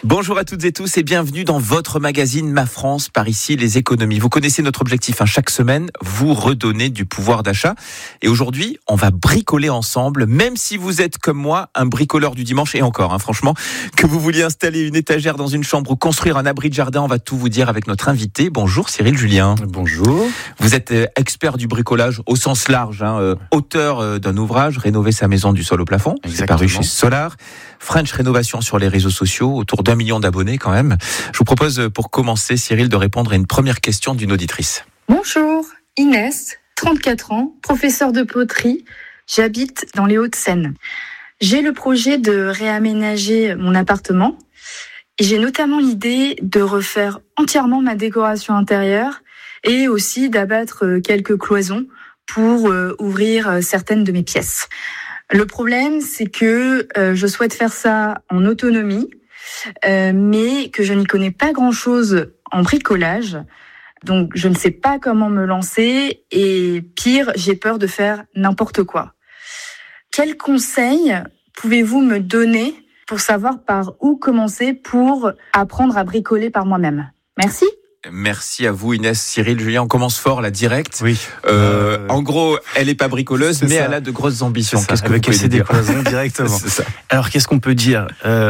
Bonjour à toutes et tous et bienvenue dans votre magazine Ma France, par ici les économies. Vous connaissez notre objectif, chaque semaine, vous redonner du pouvoir d'achat. Et aujourd'hui, on va bricoler ensemble, même si vous êtes comme moi, un bricoleur du dimanche et encore, franchement, que vous vouliez installer une étagère dans une chambre ou construire un abri de jardin, on va tout vous dire avec notre invité. Bonjour Cyril Julien. Bonjour. Vous êtes expert du bricolage au sens large, auteur d'un ouvrage, Rénover sa maison du sol au plafond. Exactement. C'est paru chez Solar. French Rénovation sur les réseaux sociaux, autour d'1 million d'abonnés quand même. Je vous propose pour commencer, Cyril, de répondre à une première question d'une auditrice. Bonjour, Inès, 34 ans, professeure de poterie. J'habite dans les Hauts-de-Seine. J'ai le projet de réaménager mon appartement et j'ai notamment l'idée de refaire entièrement ma décoration intérieure et aussi d'abattre quelques cloisons pour ouvrir certaines de mes pièces. Le problème, c'est que je souhaite faire ça en autonomie, mais que je n'y connais pas grand-chose en bricolage. Donc, je ne sais pas comment me lancer et pire, j'ai peur de faire n'importe quoi. Quels conseils pouvez-vous me donner pour savoir par où commencer pour apprendre à bricoler par moi-même ? Merci. Merci à vous Inès. Cyril, Julien, on commence fort là, direct. Oui. En gros, elle n'est pas bricoleuse, mais elle a de grosses ambitions. Qu'est-ce que vous pouvez dire ? Cloisons directement. C'est ça. Alors, qu'est-ce qu'on peut dire ?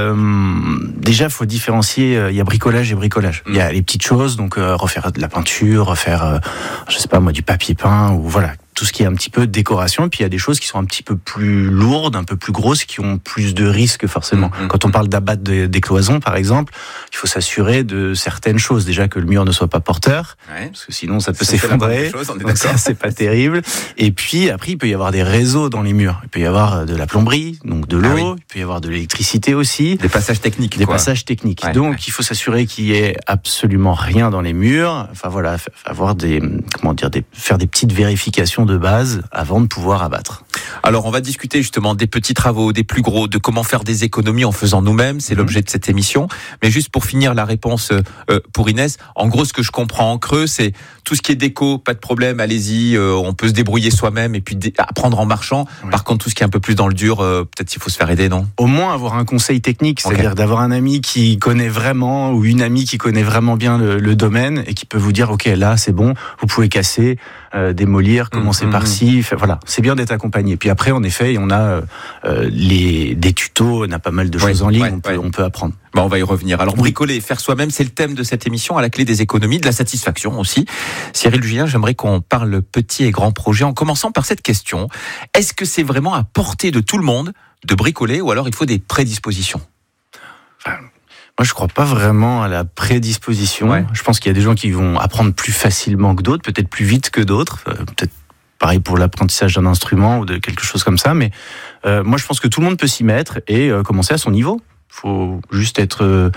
Déjà, il faut différencier. Il y a bricolage et bricolage. Il y a les petites choses, donc refaire de la peinture, refaire, je sais pas moi, du papier peint ou voilà. Tout ce qui est un petit peu décoration, et puis il y a des choses qui sont un petit peu plus lourdes, un peu plus grosses, qui ont plus de risques forcément. Quand on parle d'abattre des cloisons, par exemple, il faut s'assurer de certaines choses. Déjà que le mur ne soit pas porteur, parce que sinon ça peut s'effondrer, donc ça c'est pas terrible. Et puis après, il peut y avoir des réseaux dans les murs. Il peut y avoir de la plomberie, donc de l'eau, il peut y avoir de l'électricité aussi. Des passages techniques. Passages techniques. Ouais, donc il faut s'assurer qu'il y ait absolument rien dans les murs. Enfin voilà, avoir faire des petites vérifications de base avant de pouvoir abattre. Alors on va discuter justement des petits travaux, des plus gros, de comment faire des économies en faisant nous-mêmes, c'est l'objet de cette émission. Mais juste pour finir la réponse pour Inès, en gros ce que je comprends en creux, c'est tout ce qui est déco, pas de problème, allez-y, on peut se débrouiller soi-même et puis apprendre en marchant. Oui. Par contre tout ce qui est un peu plus dans le dur, peut-être qu'il faut se faire aider, non ? Au moins avoir un conseil technique, c'est-à-dire d'avoir un ami qui connaît vraiment ou une amie qui connaît vraiment bien le domaine et qui peut vous dire ok là c'est bon, vous pouvez casser, démolir, commencer par-ci, voilà, c'est bien d'être accompagné. Puis après, en effet, on a des tutos, on a pas mal de choses en ligne, on peut apprendre. Bon, on va y revenir. Alors, bricoler et faire soi-même, c'est le thème de cette émission, à la clé des économies, de la satisfaction aussi. Cyril Julien, j'aimerais qu'on parle petits et grands projets, en commençant par cette question. Est-ce que c'est vraiment à portée de tout le monde de bricoler, ou alors il faut des prédispositions ? Moi, je crois pas vraiment à la prédisposition. Ouais. Je pense qu'il y a des gens qui vont apprendre plus facilement que d'autres, peut-être plus vite que d'autres, peut-être pareil pour l'apprentissage d'un instrument ou de quelque chose comme ça. Mais moi, je pense que tout le monde peut s'y mettre et commencer à son niveau. Il faut juste être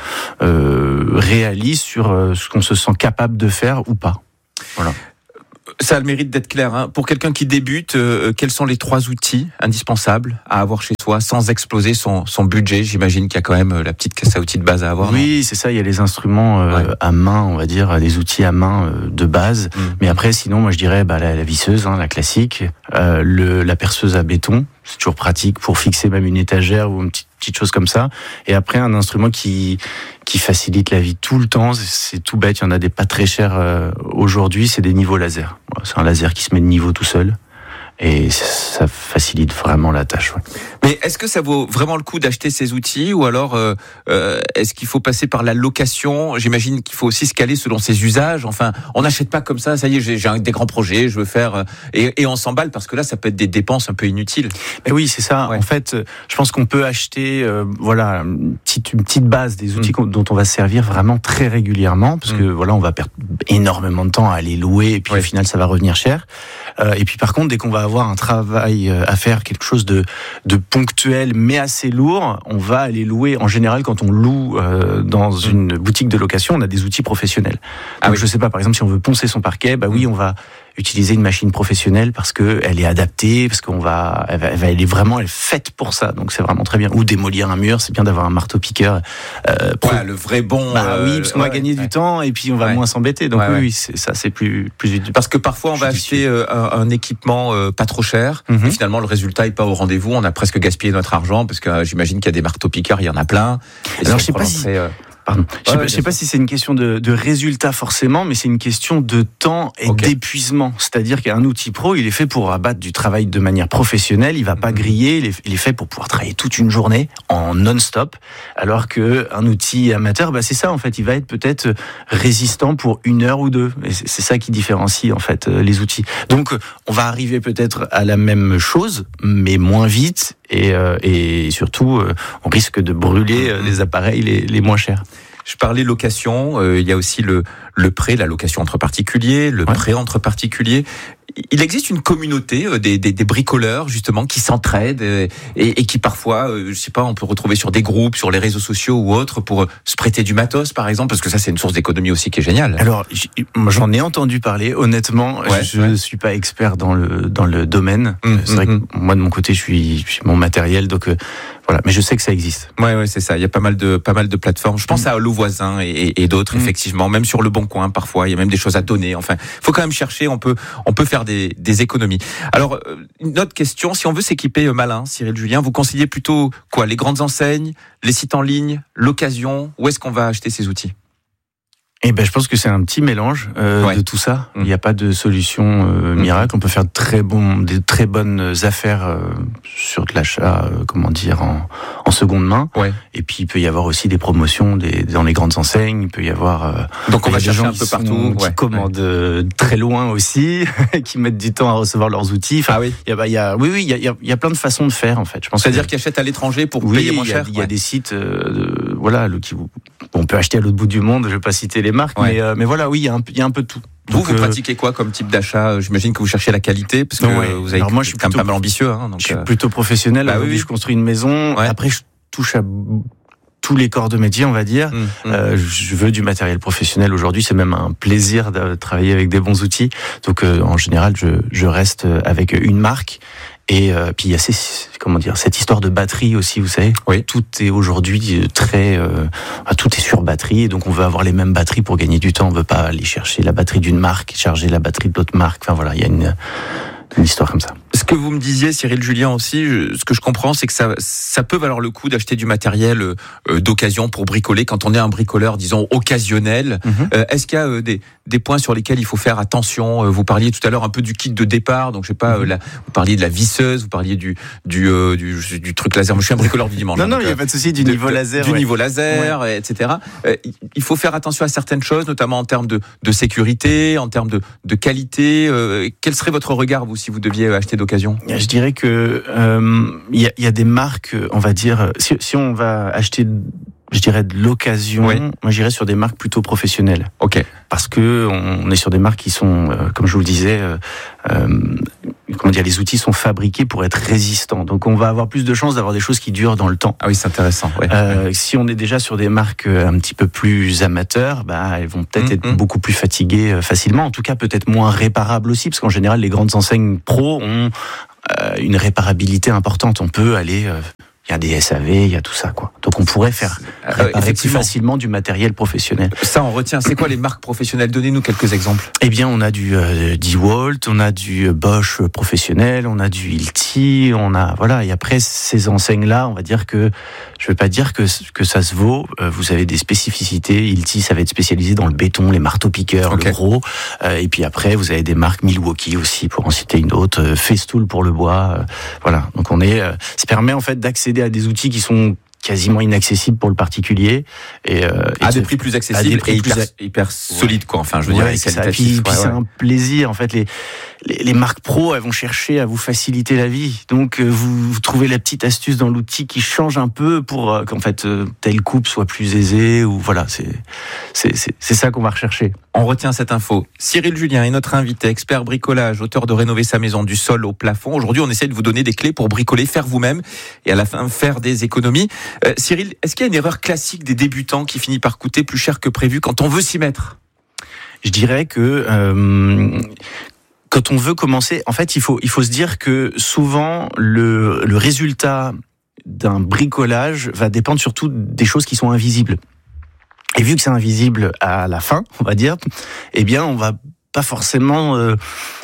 réaliste sur ce qu'on se sent capable de faire ou pas. Voilà. Ça a le mérite d'être clair. Pour quelqu'un qui débute, quels sont les 3 outils indispensables à avoir chez soi sans exploser son budget ? J'imagine qu'il y a quand même la petite caisse à outils de base à avoir. Oui, c'est ça. Il y a les instruments à main, on va dire, les outils à main de base. Mais après, sinon, moi, je dirais la visseuse, la classique, la perceuse à béton. C'est toujours pratique pour fixer même une étagère ou une petite chose comme ça. Et après, un instrument qui facilite la vie tout le temps. C'est tout bête. Il y en a des pas très chers aujourd'hui. C'est des niveaux laser. C'est un laser qui se met de niveau tout seul. Et ça facilite vraiment la tâche. Ouais. Mais est-ce que ça vaut vraiment le coup d'acheter ces outils ou alors est-ce qu'il faut passer par la location ? J'imagine qu'il faut aussi se caler selon ses usages. Enfin, on n'achète pas comme ça. Ça y est, j'ai des grands projets, je veux faire et on s'emballe parce que là, ça peut être des dépenses un peu inutiles. Mais oui, c'est ça. Ouais. En fait, je pense qu'on peut acheter une petite base des outils dont on va se servir vraiment très régulièrement parce que voilà, on va perdre énormément de temps à les louer et puis au final, ça va revenir cher. Et puis par contre, dès qu'on va avoir un travail à faire, quelque chose de ponctuel mais assez lourd, on va aller louer. En général, quand on loue dans une boutique de location, on a des outils professionnels. Donc je sais pas, par exemple, si on veut poncer son parquet, on va utiliser une machine professionnelle parce que elle est adaptée, parce elle est faite pour ça. Donc c'est vraiment très bien. Ou démolir un mur, c'est bien d'avoir un marteau-piqueur. Le vrai bon. Parce qu'on va gagner du temps et puis on va moins s'embêter. Donc c'est plus utile. Parce que parfois on va acheter un équipement pas trop cher et finalement le résultat est pas au rendez-vous. On a presque gaspillé notre argent parce que j'imagine qu'il y a des marteaux-piqueurs, il y en a plein. Et alors je sais pas si Pardon. Je sais pas si c'est une question de résultat forcément, mais c'est une question de temps et d'épuisement. C'est-à-dire qu'un outil pro, il est fait pour abattre du travail de manière professionnelle. Il va pas griller. Il est fait pour pouvoir travailler toute une journée en non-stop. Alors que un outil amateur, c'est ça en fait. Il va être peut-être résistant pour 1 heure ou 2. Et c'est ça qui différencie en fait les outils. Donc on va arriver peut-être à la même chose, mais moins vite. Et surtout, on risque de brûler les appareils les moins chers. Je parlais location, il y a aussi le prêt, la location entre particuliers, le prêt entre particuliers. Il existe une communauté des bricoleurs justement qui s'entraident et qui parfois, je sais pas, on peut retrouver sur des groupes, sur les réseaux sociaux ou autres pour se prêter du matos par exemple, parce que ça c'est une source d'économie aussi qui est géniale. Alors j'en ai entendu parler, honnêtement, je suis pas expert dans le domaine. C'est vrai que moi de mon côté, je suis mon matériel, donc voilà, mais je sais que ça existe. Ouais, c'est ça. Il y a pas mal de plateformes. Je pense à Allo Voisin et d'autres effectivement. Même sur Le Bon Coin, parfois, il y a même des choses à donner. Enfin, faut quand même chercher. On peut faire des économies. Alors, une autre question. Si on veut s'équiper malin, Cyril Julien, vous conseillez plutôt quoi? Les grandes enseignes, les sites en ligne, l'occasion? Où est-ce qu'on va acheter ces outils? Je pense que c'est un petit mélange de tout ça. Il n'y a pas de solution miracle. On peut faire des très bonnes affaires sur de l'achat, en seconde main. Ouais. Et puis il peut y avoir aussi des promotions dans les grandes enseignes. Il peut y avoir donc on va chercher un peu partout, qui commandent très loin aussi, qui mettent du temps à recevoir leurs outils. Enfin, il y a plein de façons de faire en fait. Je pense. C'est-à-dire qu'ils achètent à l'étranger pour payer moins cher. Il y a des sites, on peut acheter à l'autre bout du monde. Je vais pas citer les marques, mais voilà, il y a un peu de tout. Vous pratiquez quoi comme type d'achat? J'imagine que vous cherchez la qualité, parce que vous avez moi, je suis quand même pas mal ambitieux. Je suis plutôt professionnel. Je construis une maison. Ouais. Après, je touche à tous les corps de métier, on va dire. Je veux du matériel professionnel aujourd'hui. C'est même un plaisir de travailler avec des bons outils. Donc, en général, je reste avec une marque. Et puis il y a cette histoire de batterie aussi, vous savez. Oui. Tout est aujourd'hui tout est sur batterie, et donc on veut avoir les mêmes batteries pour gagner du temps. On veut pas aller chercher la batterie d'une marque, charger la batterie de l'autre marque. Enfin voilà, il y a une histoire comme ça. Ce que vous me disiez, Cyril Julien aussi, ce que je comprends, c'est que ça peut valoir le coup d'acheter du matériel d'occasion pour bricoler quand on est un bricoleur, disons, occasionnel. Est-ce qu'il y a des points sur lesquels il faut faire attention? Vous parliez tout à l'heure un peu du kit de départ, donc je sais pas, vous parliez de la visseuse, vous parliez du truc laser. Moi, je suis un bricoleur du dimanche. Non, il n'y a pas de souci, du niveau laser. Du niveau laser, etc. Il faut faire attention à certaines choses, notamment en termes de sécurité, en termes de qualité. Quel serait votre regard, vous, si vous deviez acheter d'occasion? Je dirais que y a des marques, on va dire, si on va acheter, je dirais, de l'occasion, moi j'irais sur des marques plutôt professionnelles. Ok. Parce que on est sur des marques qui sont, comme je vous le disais, les outils sont fabriqués pour être résistants. Donc on va avoir plus de chances d'avoir des choses qui durent dans le temps. Ah oui, c'est intéressant. Si on est déjà sur des marques un petit peu plus amateurs, elles vont peut-être être beaucoup plus fatiguées facilement. En tout cas, peut-être moins réparables aussi, parce qu'en général, les grandes enseignes pro ont une réparabilité importante. On peut aller... Il y a des SAV, il y a tout ça, quoi. Donc on pourrait faire réparer plus facilement du matériel professionnel. Ça, on retient. C'est quoi les marques professionnelles? Donnez-nous quelques exemples. Eh bien, on a du DeWalt, on a du Bosch professionnel, on a du Hilti, et après ces enseignes-là, on va dire que, je veux pas dire que ça se vaut. Vous avez des spécificités. Hilti, ça va être spécialisé dans le béton, les marteaux-piqueurs, le gros. Et puis après, vous avez des marques Milwaukee aussi, pour en citer une autre, Festool pour le bois. Voilà. Donc ça permet en fait d'accéder à des outils qui sont quasiment inaccessibles pour le particulier et à des prix plus accessibles et hyper solides, quoi. Enfin, je veux dire, puis c'est un plaisir en fait. Les marques pro, elles vont chercher à vous faciliter la vie. Donc vous trouvez la petite astuce dans l'outil qui change un peu pour qu'en fait telle coupe soit plus aisée, ou voilà, c'est ça qu'on va rechercher. On retient cette info. Cyril Julien est notre invité, expert bricolage, auteur de Rénover sa maison du sol au plafond. Aujourd'hui, on essaie de vous donner des clés pour bricoler, faire vous-même et à la fin faire des économies. Cyril, est-ce qu'il y a une erreur classique des débutants qui finit par coûter plus cher que prévu quand on veut s'y mettre? Je dirais que quand on veut commencer, en fait, il faut se dire que souvent le résultat d'un bricolage va dépendre surtout des choses qui sont invisibles. Et vu que c'est invisible à la fin, on va dire, eh bien, on va pas forcément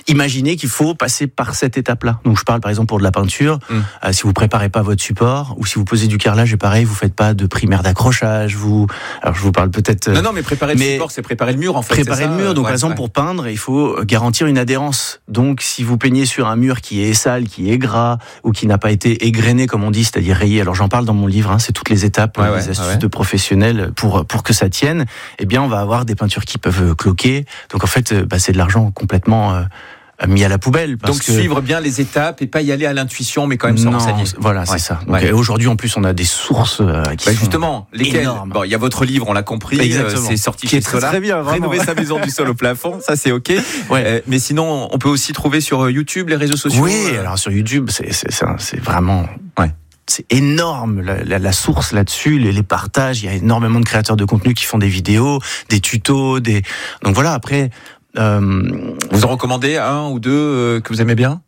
imaginez qu'il faut passer par cette étape-là. Donc je parle par exemple pour de la peinture, si vous préparez pas votre support, ou si vous posez du carrelage, et pareil, vous faites pas de primaire d'accrochage, alors je vous parle peut-être... Non, mais préparer le support, c'est préparer le mur en fait. Préparer le mur, donc par exemple pour peindre, il faut garantir une adhérence. Donc si vous peignez sur un mur qui est sale, qui est gras, ou qui n'a pas été égrené comme on dit, c'est-à-dire rayé, alors j'en parle dans mon livre, c'est toutes les étapes, les astuces de professionnels pour que ça tienne, eh bien on va avoir des peintures qui peuvent cloquer, donc en fait c'est de l'argent complètement mis à la poubelle. Donc suivre bien les étapes et pas y aller à l'intuition, mais quand même se renseigner. Voilà, c'est ça. Donc, aujourd'hui en plus on a des sources qui sont justement, lesquelles énormes. Bon, il y a votre livre, on l'a compris, c'est sorti chez Solar. Très bien, vraiment. Rénover sa maison du sol au plafond, ça c'est ok. Mais sinon, on peut aussi trouver sur YouTube, les réseaux sociaux. Oui, alors sur YouTube, c'est vraiment. C'est énorme la source là-dessus, les partages. Il y a énormément de créateurs de contenu qui font des vidéos, des tutos, donc voilà. Après, vous en recommandez un ou deux que vous aimez bien?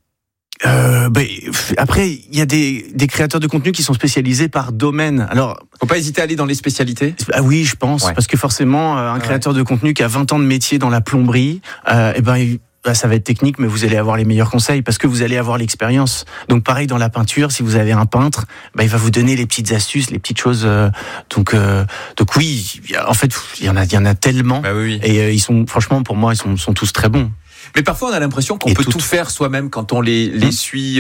Après, il y a des créateurs de contenu qui sont spécialisés par domaine. Alors, faut pas hésiter à aller dans les spécialités. Ah oui, je pense, parce que forcément, un créateur de contenu qui a 20 ans de métier dans la plomberie, ça va être technique, mais vous allez avoir les meilleurs conseils parce que vous allez avoir l'expérience. Donc pareil dans la peinture, si vous avez un peintre, il va vous donner les petites astuces, les petites choses. Donc oui, en fait, il y en a tellement. Et ils sont, franchement, pour moi, ils sont tous très bons. Mais parfois, on a l'impression qu'on peut tout faire soi-même quand on les suit,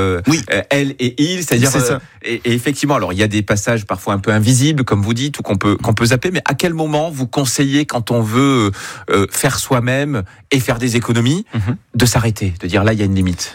elle et il, c'est-à-dire, et effectivement, alors il y a des passages parfois un peu invisibles, comme vous dites, ou qu'on peut zapper. Mais à quel moment vous conseillez, quand on veut faire soi-même et faire des économies, de s'arrêter, de dire là, il y a une limite?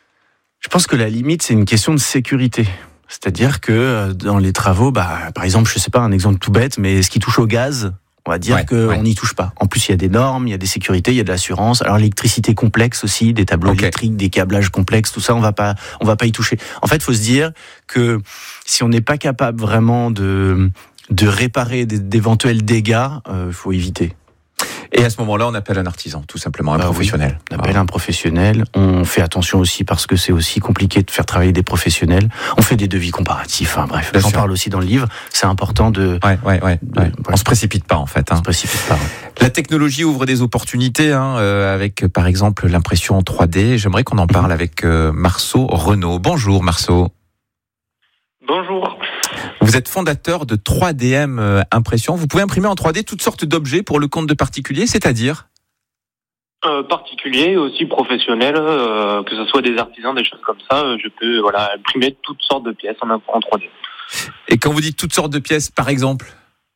Je pense que la limite, c'est une question de sécurité. C'est-à-dire que dans les travaux, par exemple, je sais pas, un exemple tout bête, mais ce qui touche au gaz, on va dire qu'on n'y touche pas. En plus, il y a des normes, il y a des sécurités, il y a de l'assurance. Alors, l'électricité complexe aussi, des tableaux électriques, des câblages complexes, tout ça, on va pas y toucher. En fait, il faut se dire que si on n'est pas capable vraiment de réparer d'éventuels dégâts, faut éviter. Et à ce moment-là, on appelle un artisan, tout simplement, un professionnel. On appelle un professionnel. On fait attention aussi parce que c'est aussi compliqué de faire travailler des professionnels. On fait des devis comparatifs. Bref, j'en parle aussi dans le livre. C'est important de. On se précipite pas en fait. On se précipite pas. La technologie ouvre des opportunités, avec par exemple l'impression en 3D. J'aimerais qu'on en parle avec Marceau Renaud. Bonjour Marceau. Bonjour. Vous êtes fondateur de 3DM Impression. Vous pouvez imprimer en 3D toutes sortes d'objets pour le compte de particuliers, c'est-à-dire particuliers, aussi professionnels, que ce soit des artisans, des choses comme ça. Je peux imprimer toutes sortes de pièces en 3D. Et quand vous dites toutes sortes de pièces, par exemple?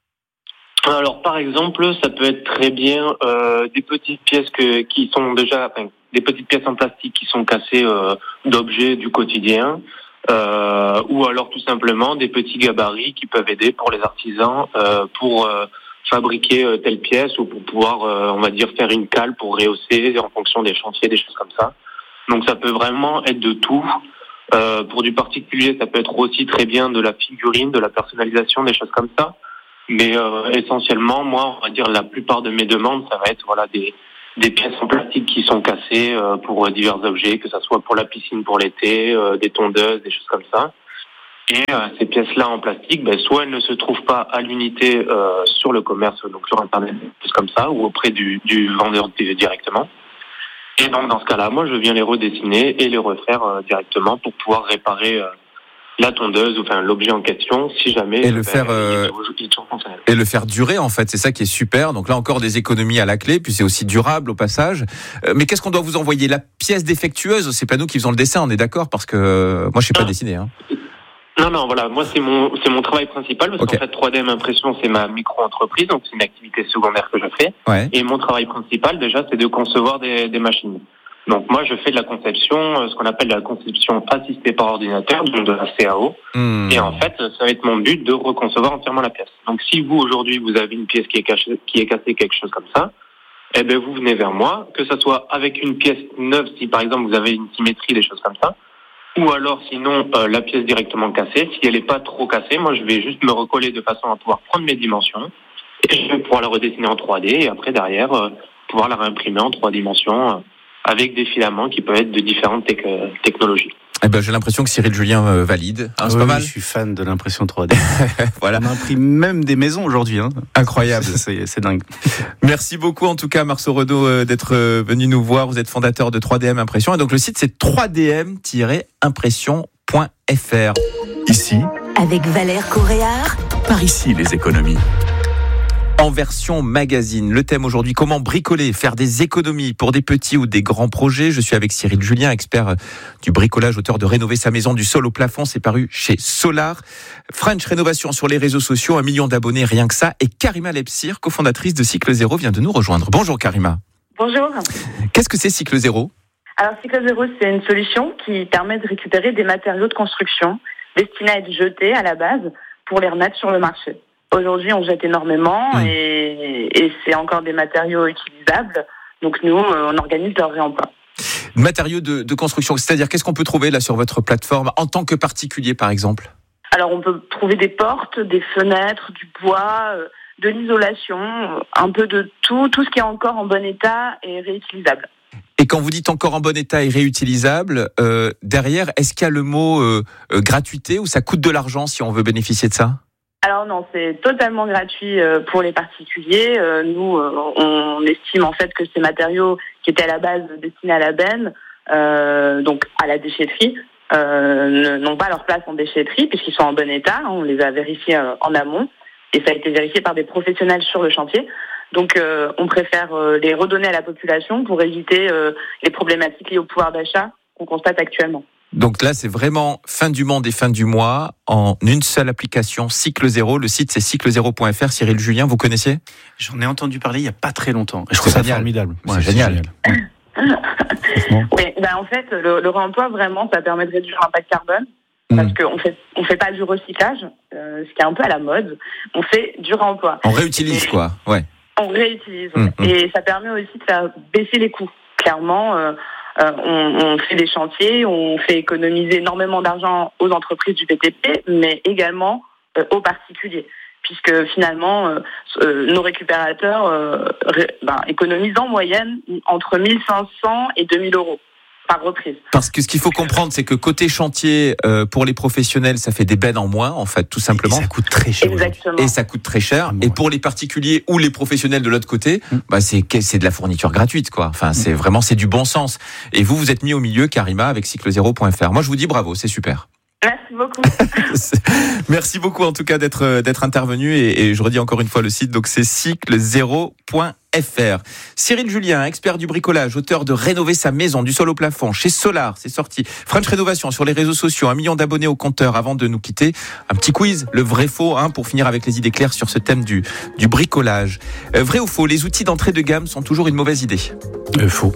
Alors, par exemple, ça peut être très bien des petites pièces qui sont déjà, des petites pièces en plastique qui sont cassées d'objets du quotidien. Ou alors tout simplement des petits gabarits qui peuvent aider pour les artisans pour fabriquer telle pièce ou pour pouvoir, on va dire, faire une cale pour rehausser en fonction des chantiers, des choses comme ça. Donc ça peut vraiment être de tout. Pour du particulier, ça peut être aussi très bien de la figurine, de la personnalisation, des choses comme ça. Mais essentiellement, moi, on va dire la plupart de mes demandes, ça va être des pièces en plastique qui sont cassées pour divers objets, que ça soit pour la piscine pour l'été, des tondeuses, des choses comme ça. Et ces pièces-là en plastique, soit elles ne se trouvent pas à l'unité sur le commerce, donc sur Internet, des choses comme ça, ou auprès du vendeur directement. Et donc dans ce cas-là, moi je viens les redessiner et les refaire directement pour pouvoir réparer la tondeuse, l'objet en question, si jamais. Et le faire durer, en fait, c'est ça qui est super. Donc là encore des économies à la clé, puis c'est aussi durable au passage. Mais qu'est-ce qu'on doit vous envoyer? La pièce défectueuse, c'est pas nous qui faisons le dessin, on est d'accord? Parce que moi je sais pas dessiner. Non, voilà, moi c'est mon travail principal, parce qu'en fait 3DM Impression c'est ma micro-entreprise, donc c'est une activité secondaire que je fais. Et mon travail principal déjà c'est de concevoir des machines. Donc moi je fais de la conception, ce qu'on appelle la conception assistée par ordinateur, donc de la CAO. Et en fait ça va être mon but de reconcevoir entièrement la pièce. Donc si vous aujourd'hui vous avez une pièce qui est cassée, quelque chose comme ça, vous venez vers moi, que ça soit avec une pièce neuve, si par exemple vous avez une symétrie, des choses comme ça, ou alors sinon la pièce directement cassée. Si elle n'est pas trop cassée, moi je vais juste me recoller de façon à pouvoir prendre mes dimensions et je vais pouvoir la redessiner en 3D et après derrière pouvoir la réimprimer en 3 dimensions avec des filaments qui peuvent être de différentes technologies. Eh ben, j'ai l'impression que Cyril Julien valide. C'est pas mal. Je suis fan de l'impression 3D. Voilà. On imprime même des maisons aujourd'hui. Incroyable. C'est dingue. Merci beaucoup en tout cas Marceau Renaud d'être venu nous voir. Vous êtes fondateur de 3DM Impression et donc le site c'est 3dm-impression.fr. Ici, avec Valère Coréard. par ici les économies. En version magazine, le thème aujourd'hui, comment bricoler, faire des économies pour des petits ou des grands projets. Je suis avec Cyril Julien, expert du bricolage, auteur de Rénover sa maison du sol au plafond. C'est paru chez Solar. French Rénovation sur les réseaux sociaux, 1 million d'abonnés, rien que ça. Et Karima Lepsir, cofondatrice de Cycle Zéro, vient de nous rejoindre. Bonjour Karima. Bonjour. Qu'est-ce que c'est Cycle Zéro ? Alors Cycle Zéro, c'est une solution qui permet de récupérer des matériaux de construction destinés à être jetés à la base pour les remettre sur le marché. Aujourd'hui, on jette énormément et c'est encore des matériaux utilisables. Donc nous, on organise leur réemploi. Matériaux de construction, c'est-à-dire qu'est-ce qu'on peut trouver là sur votre plateforme en tant que particulier par exemple ? Alors on peut trouver des portes, des fenêtres, du bois, de l'isolation, un peu de tout ce qui est encore en bon état et réutilisable. Et quand vous dites encore en bon état et réutilisable, derrière, est-ce qu'il y a le mot gratuité ou ça coûte de l'argent si on veut bénéficier de ça ? Alors non, c'est totalement gratuit pour les particuliers. Nous, on estime en fait que ces matériaux qui étaient à la base destinés à la benne, donc à la déchetterie, n'ont pas leur place en déchetterie puisqu'ils sont en bon état. On les a vérifiés en amont et ça a été vérifié par des professionnels sur le chantier. Donc on préfère les redonner à la population pour éviter les problématiques liées au pouvoir d'achat qu'on constate actuellement. Donc là, c'est vraiment fin du monde et fin du mois en une seule application, Cycle Zéro. Le site, c'est cyclezero.fr. Cyril Julien, vous connaissiez ? J'en ai entendu parler il n'y a pas très longtemps. Je trouve ça formidable. Ouais, c'est génial. Oui, en fait, le réemploi, vraiment, ça permet de réduire l'impact carbone. Parce qu'on fait pas du recyclage, ce qui est un peu à la mode. On fait du réemploi. On réutilise, quoi. Ouais. On réutilise. Et ça permet aussi de faire baisser les coûts. Clairement, on fait des chantiers, on fait économiser énormément d'argent aux entreprises du BTP, mais également aux particuliers. Puisque finalement, nos récupérateurs économisent en moyenne entre 1 500 et 2 000 euros par reprise. Parce que ce qu'il faut comprendre, c'est que côté chantier, pour les professionnels, ça fait des bennes en moins, en fait, tout simplement. Et ça coûte très cher. Exactement. Et ça coûte très cher. Et pour les particuliers ou les professionnels de l'autre côté, c'est de la fourniture gratuite, quoi. Enfin, c'est du bon sens. Et vous êtes mis au milieu, Karima, avec cyclezero.fr. Moi, je vous dis bravo, c'est super. Merci beaucoup. Merci beaucoup en tout cas d'être intervenu et je redis encore une fois le site, donc c'est cyclezero.fr. Cyril Julien, expert du bricolage, auteur de Rénover sa maison du sol au plafond chez Solar, c'est sorti. French Rénovation sur les réseaux sociaux, 1 million d'abonnés au compteur. Avant de nous quitter, un petit quiz, le vrai faux, pour finir avec les idées claires sur ce thème du bricolage. Vrai ou faux, les outils d'entrée de gamme sont toujours une mauvaise idée ? Faux.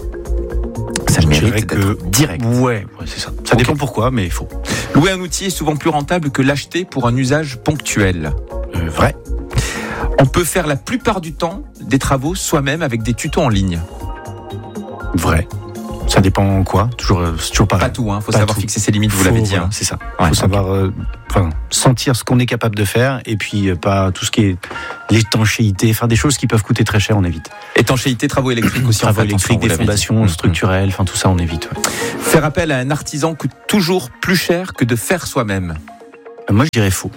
Ça le mérite d'être direct. Ouais, c'est ça. Ça dépend pourquoi, mais faux. Louer un outil est souvent plus rentable que l'acheter pour un usage ponctuel. Vrai. On peut faire la plupart du temps des travaux soi-même avec des tutos en ligne. Vrai. Ça dépend quoi ? C'est toujours pareil. Pas tout, faut savoir fixer ses limites, vous l'avez dit. Voilà, c'est ça. Faut savoir sentir ce qu'on est capable de faire et puis pas tout ce qui est l'étanchéité, faire des choses qui peuvent coûter très cher, on évite. Étanchéité, travaux électriques aussi. Travaux électriques, des fondations structurelles, tout ça on évite. Ouais. Faire appel à un artisan coûte toujours plus cher que de faire soi-même. Moi je dirais faux.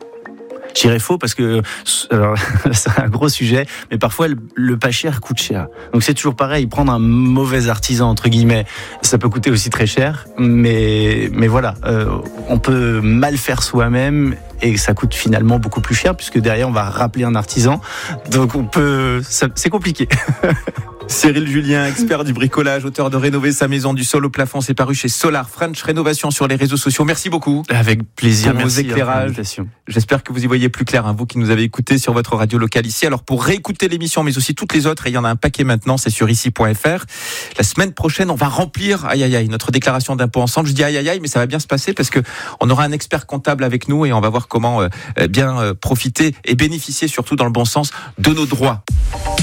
Je dirais faux parce que alors, c'est un gros sujet, mais parfois le pas cher coûte cher. Donc c'est toujours pareil, prendre un mauvais artisan entre guillemets, ça peut coûter aussi très cher, mais voilà, on peut mal faire soi-même et ça coûte finalement beaucoup plus cher puisque derrière on va rappeler un artisan. Donc c'est compliqué. Cyril Julien, expert du bricolage, auteur de Rénover sa maison du sol au plafond, c'est paru chez Solar. French Rénovation sur les réseaux sociaux. Merci beaucoup. Avec plaisir. Pour vos éclairages. J'espère que vous y voyez plus clair, vous qui nous avez écoutés sur votre radio locale ici. Alors pour réécouter l'émission, mais aussi toutes les autres, et il y en a un paquet maintenant, c'est sur ici.fr. La semaine prochaine, on va remplir, notre déclaration d'impôt ensemble. Je dis mais ça va bien se passer parce que on aura un expert comptable avec nous et on va voir comment bien profiter et bénéficier surtout dans le bon sens de nos droits.